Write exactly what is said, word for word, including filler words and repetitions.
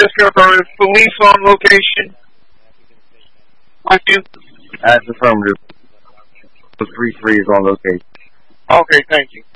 just confirm, is police on location? With you? That's affirmative. three three is on location. Okay, thank you.